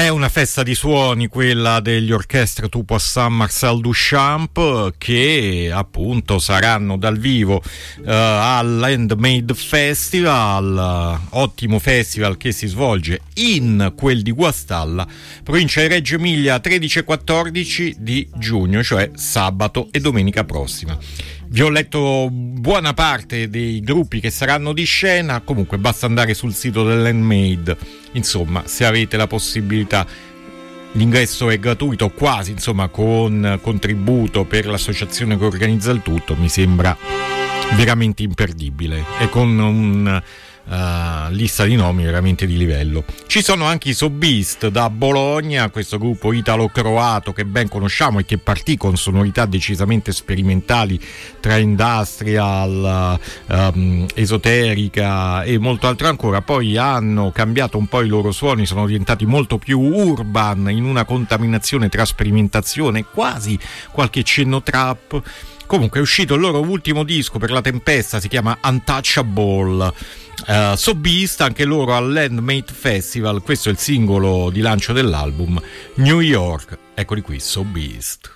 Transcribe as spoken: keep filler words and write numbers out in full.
È una festa di suoni quella degli Orchestre Two Poissons Marcel Duchamp, che appunto saranno dal vivo uh, all'Handmade Festival, ottimo festival che si svolge in quel di Guastalla, provincia di Reggio Emilia, tredici e quattordici di giugno, cioè sabato e domenica prossima. Vi ho letto buona parte dei gruppi che saranno di scena, comunque basta andare sul sito dell'Handmade, insomma, se avete la possibilità. L'ingresso è gratuito, quasi, insomma, con contributo per l'associazione che organizza il tutto, mi sembra veramente imperdibile e con un Uh, lista di nomi veramente di livello. Ci sono anche i Sobeast da Bologna, questo gruppo italo-croato che ben conosciamo e che partì con sonorità decisamente sperimentali tra industrial, um, esoterica e molto altro ancora. Poi hanno cambiato un po' i loro suoni, sono diventati molto più urban, in una contaminazione tra sperimentazione e quasi qualche cenno trap. Comunque è uscito il loro ultimo disco per la Tempesta, si chiama Untouchable. Uh, Sobeast, anche loro all'Handmade Festival, questo è il singolo di lancio dell'album New York. Eccoli qui, Sobeast.